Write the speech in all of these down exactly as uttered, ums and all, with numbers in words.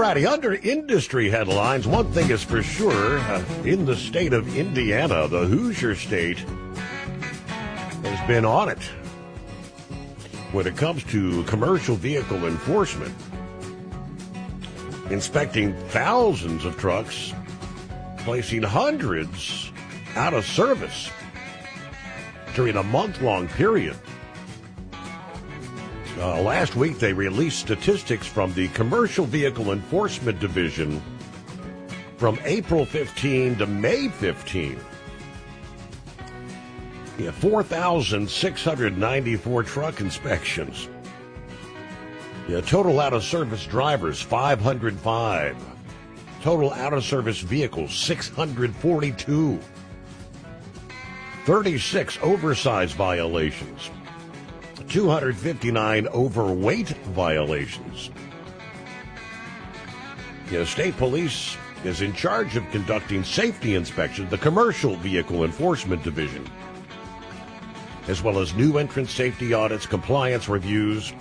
righty, under industry headlines, one thing is for sure. Uh, in the state of Indiana, the Hoosier State has been on it when it comes to commercial vehicle enforcement, inspecting thousands of trucks, placing hundreds out of service during a month-long period. Uh, last week, they released statistics from the Commercial Vehicle Enforcement Division from April fifteenth to May fifteenth. Yeah, four thousand six hundred ninety-four truck inspections. Yeah, total out-of-service drivers, five hundred five. Total out-of-service vehicles, six hundred forty-two. thirty-six oversized violations. two hundred fifty-nine overweight violations. The state police is in charge of conducting safety inspections, the Commercial Vehicle Enforcement Division, as well as new entrant safety audits, compliance reviews.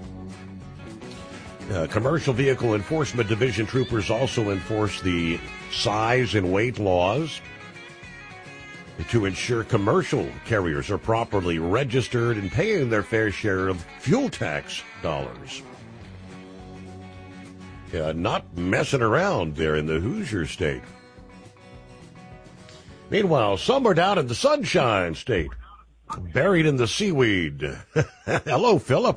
Uh, Commercial Vehicle Enforcement Division troopers also enforce the size and weight laws to ensure commercial carriers are properly registered and paying their fair share of fuel tax dollars. Yeah, not messing around there in the Hoosier State. Meanwhile, somewhere down in the Sunshine State, buried in the seaweed. Hello, Philip.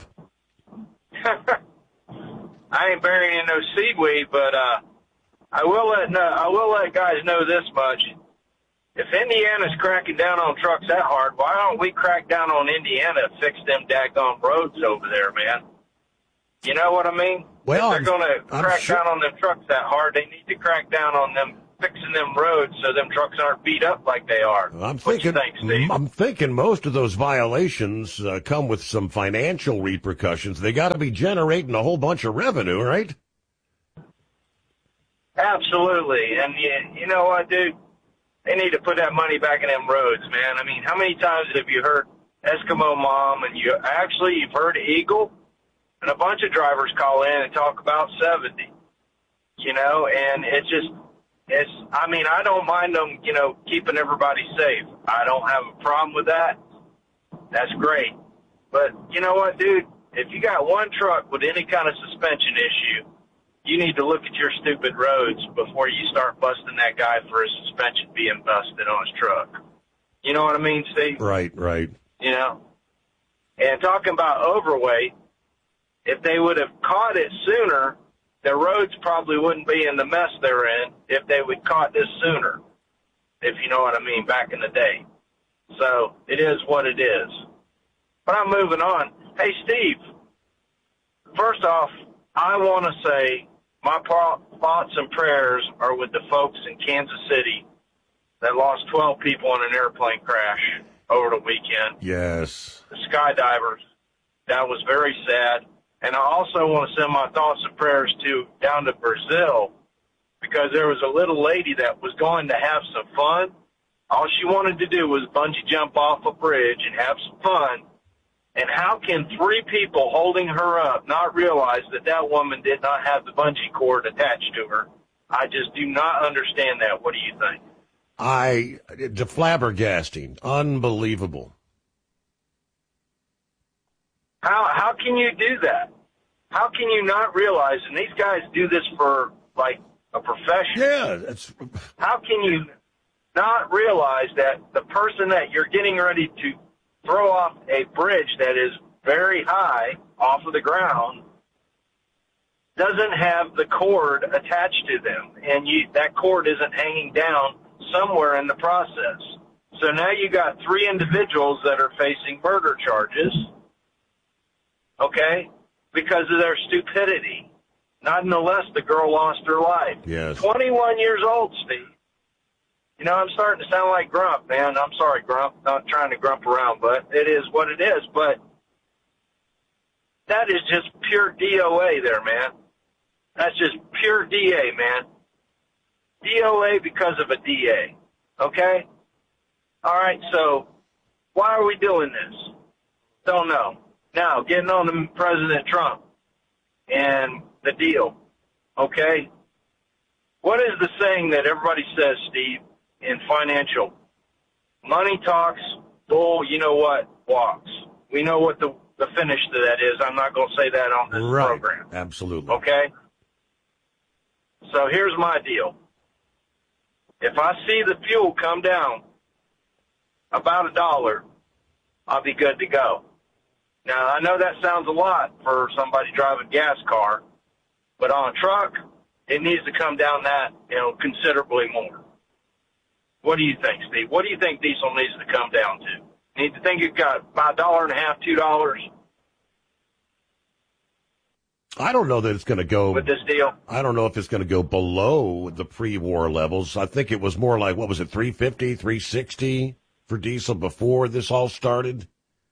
I ain't buried in no seaweed, but uh, I will let know, I will let guys know this much. If Indiana's cracking down on trucks that hard, why don't we crack down on Indiana and fix them daggone roads over there, man? You know what I mean? Well, if they're going to crack sure. down on them trucks that hard, they need to crack down on them fixing them roads so them trucks aren't beat up like they are. I'm what thinking, you think, Steve? I'm thinking most of those violations uh, come with some financial repercussions. They got to be generating a whole bunch of revenue, right? Absolutely. And you, you know what, dude? They need to put that money back in them roads, man. I mean, how many times have you heard Eskimo Mom and you actually you've heard Eagle and a bunch of drivers call in and talk about seventy, you know, and it's just, it's, I mean, I don't mind them, you know, keeping everybody safe. I don't have a problem with that. That's great. But you know what, dude? If you got one truck with any kind of suspension issue, you need to look at your stupid roads before you start busting that guy for his suspension being busted on his truck. You know what I mean, Steve? Right, right. You know? And talking about overweight, if they would have caught it sooner, the roads probably wouldn't be in the mess they're in if they would caught this sooner, if you know what I mean, back in the day. So it is what it is. But I'm moving on. Hey, Steve, first off, I want to say my thoughts and prayers are with the folks in Kansas City that lost twelve people in an airplane crash over the weekend. Yes. The skydivers. That was very sad. And I also want to send my thoughts and prayers to down to Brazil because there was a little lady that was going to have some fun. All she wanted to do was bungee jump off a bridge and have some fun. And how can three people holding her up not realize that that woman did not have the bungee cord attached to her? I just do not understand that. What do you think? I, the flabbergasting, unbelievable. How how can you do that? How can you not realize, and these guys do this for, like, a profession. Yeah. That's... How can you not realize that the person that you're getting ready to throw off a bridge that is very high off of the ground doesn't have the cord attached to them, and you, that cord isn't hanging down somewhere in the process. So now you got three individuals that are facing murder charges, okay, because of their stupidity. Nonetheless, the girl lost her life. Yes. twenty-one years old, Steve. You know, I'm starting to sound like Grump, man. I'm sorry, Grump. Not trying to grump around, but it is what it is. But that is just pure D O A there, man. That's just pure D A, man. D O A because of a D A, okay? All right, so why are we doing this? Don't know. Now, getting on to President Trump and the deal. Okay? What is the saying that everybody says, Steve, in financial? Money talks, bull, you know what, walks. We know what the, the finish to that is. I'm not going to say that on this right. program. Absolutely. Okay? So here's my deal. If I see the fuel come down about a dollar, I'll be good to go. Now, I know that sounds a lot for somebody driving a gas car, but on a truck, it needs to come down that, you know, considerably more. What do you think, Steve? What do you think diesel needs to come down to? Need to think it got about a dollar and a half, two dollars? I don't know that it's going to go with this deal. I don't know if it's going to go below the pre-war levels. I think it was more like, what was it, three fifty, three sixty for diesel before this all started?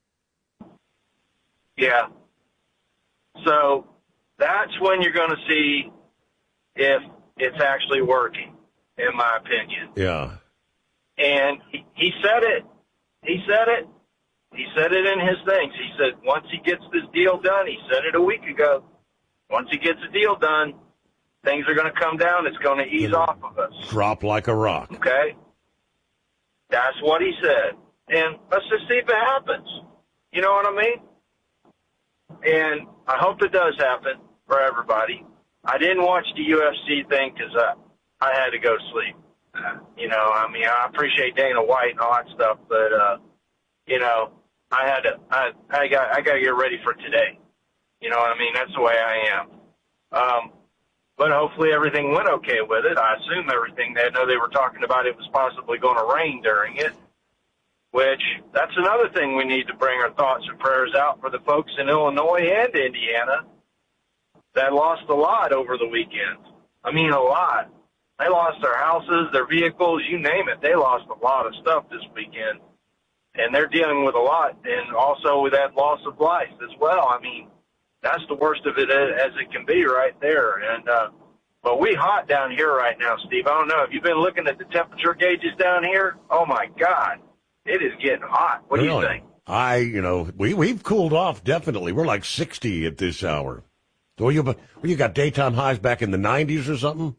Yeah. So that's when you're going to see if it's actually working, in my opinion. Yeah. And he, he said it. He said it. He said it in his things. He said once he gets this deal done, he said it a week ago, once he gets the deal done, things are going to come down. It's going to ease It'll off of us. Drop like a rock. Okay? That's what he said. And let's just see if it happens. You know what I mean? And I hope it does happen for everybody. I didn't watch the U F C thing because I, I had to go to sleep. Uh, you know, I mean, I appreciate Dana White and all that stuff, but, uh, you know, I had to, I, I got, I got to get ready for today. You know what I mean? That's the way I am. Um, but hopefully everything went okay with it. I assume everything. They know they were talking about it was possibly going to rain during it, which that's another thing we need to bring our thoughts and prayers out for the folks in Illinois and Indiana that lost a lot over the weekend. I mean, a lot. They lost their houses, their vehicles, you name it. They lost a lot of stuff this weekend, and they're dealing with a lot, and also with that loss of life as well. I mean, that's the worst of it as it can be right there. And uh, but we hot down here right now, Steve. I don't know. Have you been looking at the temperature gauges down here? Oh, my God. It is getting hot. What really? do you think? I, you know, we, we've cooled off, definitely. We're like sixty at this hour. So you, well, you got daytime highs back in the nineties or something?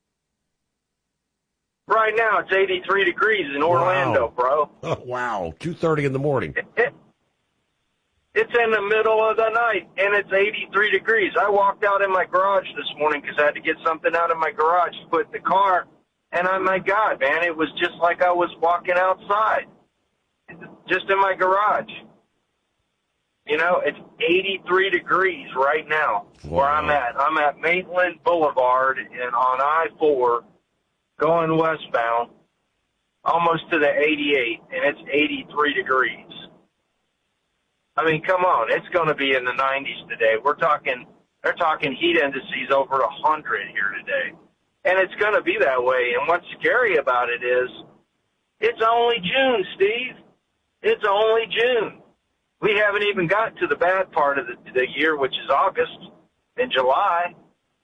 Right now, it's eighty-three degrees in Orlando, wow. bro. Oh, wow. two thirty in the morning. It, it, it's in the middle of the night, and it's eighty-three degrees. I walked out in my garage this morning because I had to get something out of my garage to put in the car, and oh, my God, man, it was just like I was walking outside, just in my garage. You know, it's eighty-three degrees right now wow. where I'm at. I'm at Maitland Boulevard and on I four going westbound, almost to the eighty-eight, and it's eighty-three degrees. I mean, come on, it's going to be in the nineties today. We're talking, they're talking heat indices over one hundred here today. And it's going to be that way. And what's scary about it is it's only June, Steve. It's only June. We haven't even got to the bad part of the, the year, which is August and July.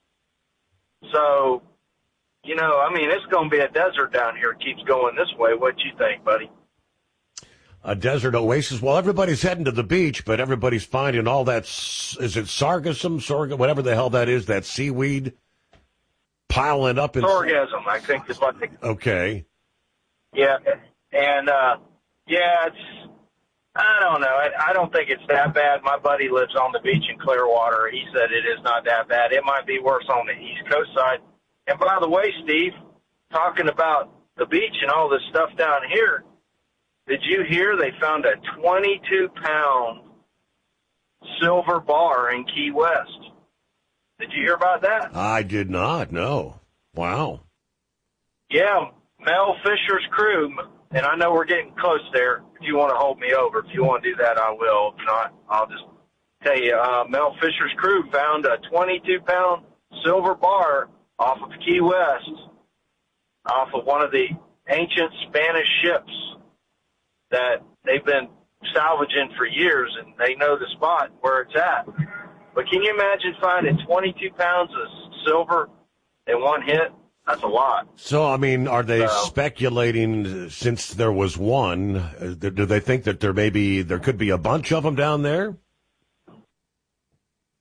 So, you know, I mean, it's going to be a desert down here. It keeps going this way. What do you think, buddy? A desert oasis. Well, everybody's heading to the beach, but everybody's finding all that, is it sargassum, sorghum, whatever the hell that is, that seaweed piling up in... Sorghasm, I think is what they... Okay. Yeah, and, uh, yeah, it's... I don't know. I, I don't think it's that bad. My buddy lives on the beach in Clearwater. He said it is not that bad. It might be worse on the East Coast side. And by the way, Steve, talking about the beach and all this stuff down here, did you hear they found a twenty-two pound silver bar in Key West? Did you hear about that? I did not, no. Wow. Yeah, Mel Fisher's crew, and I know we're getting close there. If you want to hold me over, if you want to do that, I will. If not, I'll just tell you. Uh, Mel Fisher's crew found a twenty-two pound silver bar off of Key West, off of one of the ancient Spanish ships that they've been salvaging for years, and they know the spot where it's at. But can you imagine finding twenty-two pounds of silver in one hit? That's a lot. So, I mean, are they so, speculating, since there was one, uh, do they think that there may be, there could be a bunch of them down there?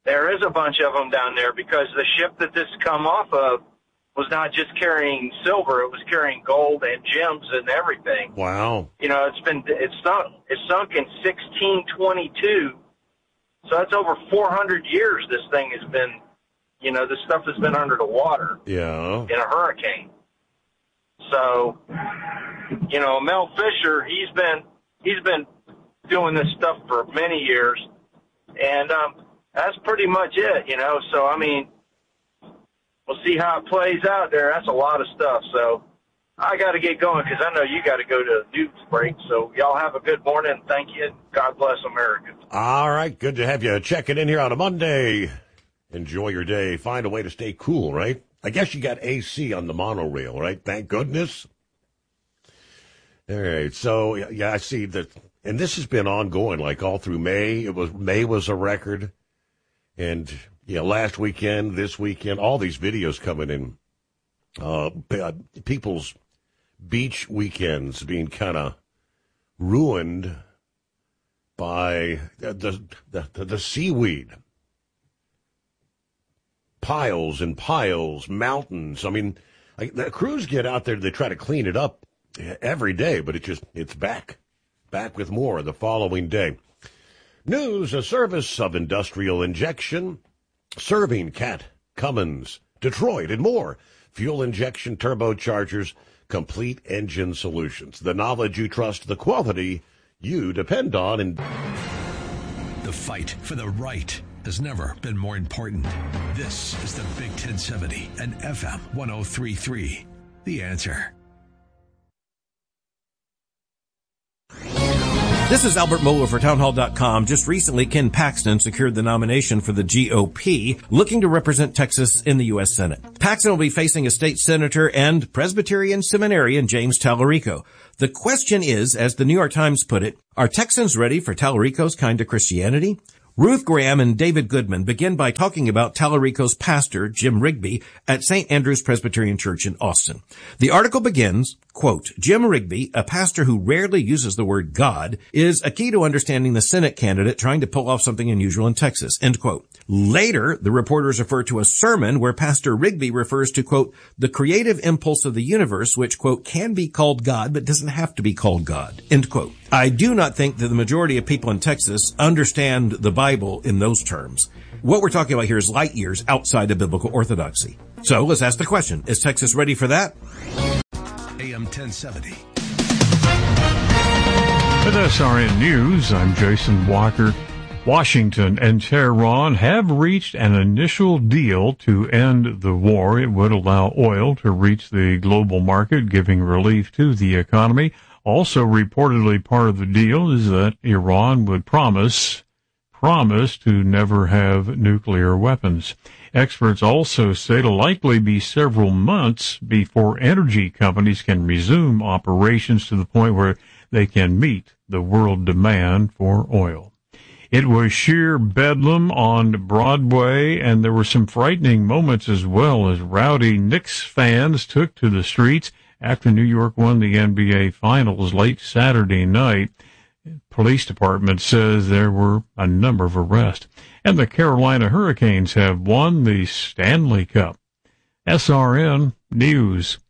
there is a bunch of them down there because the ship that this come off of was not just carrying silver, it was carrying gold and gems and everything. Wow. You know, it's been, it's sunk, it's sunk in sixteen twenty-two. So that's over four hundred years this thing has been, you know, this stuff has been under the water. Yeah. In a hurricane. So, you know, Mel Fisher, he's been, he's been doing this stuff for many years. And, um, that's pretty much it, you know. So, I mean, we'll see how it plays out there. That's a lot of stuff. So I got to get going because I know you got to go to news break. So y'all have a good morning. Thank you. God bless America. All right. Good to have you checking in here on a Monday. Enjoy your day. Find a way to stay cool, right? I guess you got A C on the monorail, right? Thank goodness. All right. So, yeah, I see that. And this has been ongoing like all through May. It was May was a record. And, yeah, last weekend, this weekend, all these videos coming in. Uh, people's beach weekends being kind of ruined by the, the, the, the seaweed. Piles and piles, mountains. I mean, like, the crews get out there, they try to clean it up every day, but it just, it's back. Back with more the following day. News, a service of industrial injection, serving Cat, Cummins, Detroit, and more. Fuel injection turbochargers, complete engine solutions. The knowledge you trust, the quality you depend on. And the fight for the right has never been more important. This is the Big ten seventy and F M one oh three point three. The Answer. This is Albert Mohler for townhall dot com. Just recently, Ken Paxton secured the nomination for the G O P, looking to represent Texas in the U S Senate. Paxton will be facing a state senator and Presbyterian seminarian James Tallarico. The question is, as the New York Times put it, are Texans ready for Tallarico's kind of Christianity? Ruth Graham and David Goodman begin by talking about Tallarico's pastor, Jim Rigby, at Saint Andrew's Presbyterian Church in Austin. The article begins, quote, Jim Rigby, a pastor who rarely uses the word God, is a key to understanding the Senate candidate trying to pull off something unusual in Texas, end quote. Later, the reporters refer to a sermon where Pastor Rigby refers to, quote, the creative impulse of the universe, which, quote, can be called God, but doesn't have to be called God, end quote. I do not think that the majority of people in Texas understand the Bible in those terms. What we're talking about here is light years outside of biblical orthodoxy. So let's ask the question, is Texas ready for that? A M ten seventy. With S R N News, I'm Jason Walker. Washington and Tehran have reached an initial deal to end the war. It would allow oil to reach the global market, giving relief to the economy. Also reportedly part of the deal is that Iran would promise, promise to never have nuclear weapons. Experts also say it'll likely be several months before energy companies can resume operations to the point where they can meet the world demand for oil. It was sheer bedlam on Broadway, and there were some frightening moments as well as rowdy Knicks fans took to the streets after New York won the N B A Finals late Saturday night. Police department says there were a number of arrests. And the Carolina Hurricanes have won the Stanley Cup. S R N News.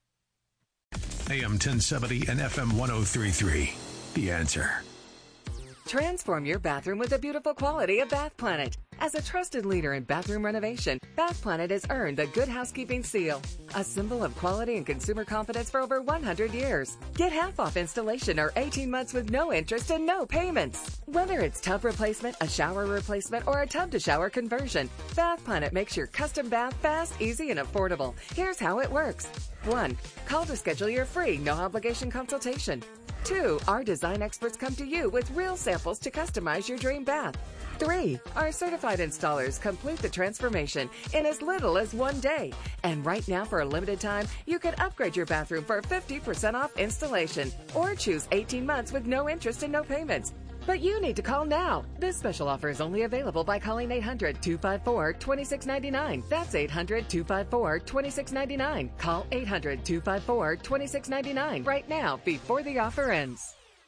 A M ten seventy and F M one oh three point three. The Answer. Transform your bathroom with the beautiful quality of Bath Planet. As a trusted leader in bathroom renovation, Bath Planet has earned the Good Housekeeping seal, a symbol of quality and consumer confidence for over one hundred years. Get half off installation or eighteen months with no interest and no payments. Whether it's tub replacement, a shower replacement, or a tub-to-shower conversion, Bath Planet makes your custom bath fast, easy, and affordable. Here's how it works. One, call to schedule your free, no-obligation consultation. Two, our design experts come to you with real samples to customize your dream bath. Three, our certified installers complete the transformation in as little as one day. And right now, for a limited time, you can upgrade your bathroom for fifty percent off installation or choose eighteen months with no interest and no payments. But you need to call now. This special offer is only available by calling eight hundred, two five four, two six nine nine. That's eight hundred, two five four, two six nine nine. Call eight hundred, two five four, two six nine nine right now before the offer ends.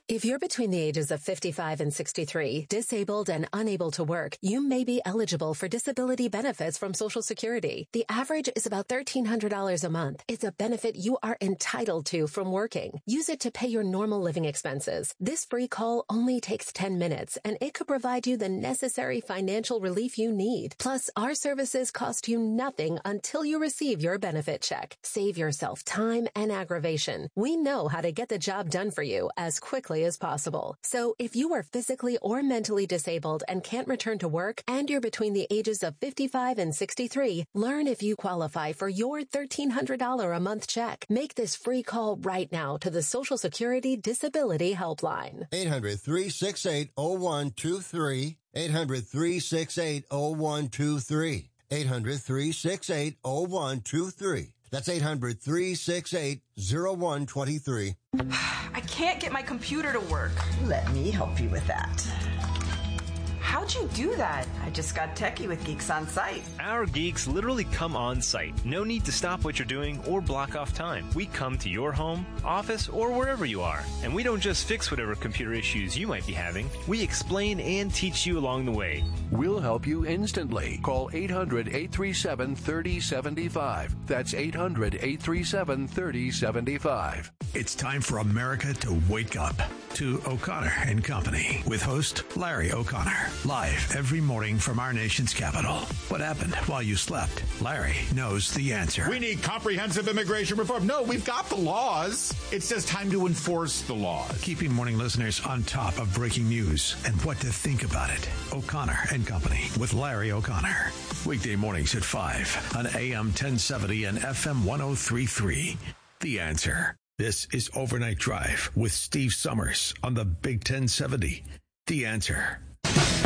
If you're between the ages of fifty-five and sixty-three, disabled and unable to work, you may be eligible for disability benefits from Social Security. The average is about thirteen hundred dollars a month. It's a benefit you are entitled to from working. Use it to pay your normal living expenses. This free call only takes ten minutes, and it could provide you the necessary financial relief you need. Plus, our services cost you nothing until you receive your benefit check. Save yourself time and aggravation. We know how to get the job done for you as quickly as possible. So if you are physically or mentally disabled and can't return to work, and you're between the ages of fifty-five and sixty-three, learn if you qualify for your thirteen hundred dollars a month check. Make this free call right now to the Social Security Disability Helpline. eight hundred, three six eight, oh one two three. eight hundred, three six eight, oh one two three. eight hundred, three six eight, oh one two three. That's eight hundred, three six eight, oh one two three. I can't get my computer to work. Let me help you with that. How'd you do that? I just got techie with Geeks on Site. Our geeks literally come on site. No need to stop what you're doing or block off time. We come to your home, office, or wherever you are. And we don't just fix whatever computer issues you might be having. We explain and teach you along the way. We'll help you instantly. Call eight hundred, eight three seven, three oh seven five. That's eight hundred, eight three seven, three oh seven five. It's time for America to wake up to O'Connor and Company with host Larry O'Connor. Live every morning from our nation's capital. What happened while you slept? Larry knows the answer. We need comprehensive immigration reform. No, we've got the laws. It's just time to enforce the laws. Keeping morning listeners on top of breaking news and what to think about it. O'Connor and Company with Larry O'Connor. Weekday mornings at five on A M ten seventy and F M ten thirty-three. The Answer. This is Overnight Drive with Steve Summers on the Big ten seventy. The Answer.